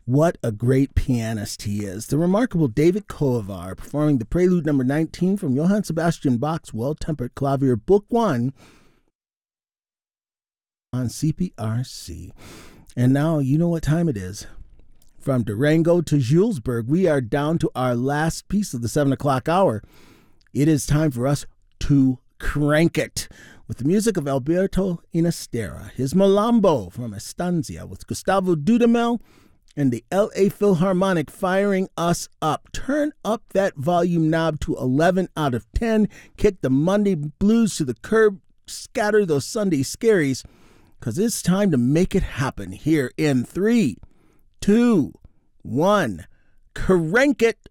What a great pianist he is. The remarkable David Kovar performing the Prelude number 19 from Johann Sebastian Bach's Well-Tempered Clavier, Book 1 on CPRC. And now you know what time it is. From Durango to Julesburg, we are down to our last piece of the 7 o'clock hour. It is time for us to crank it with the music of Alberto Inestera, his Malambo from Estancia with Gustavo Dudamel and the LA Philharmonic firing us up. Turn up that volume knob to 11 out of 10. Kick the Monday blues to the curb. Scatter those Sunday scaries, because it's time to make it happen here in 3, 2, 1. Crank it.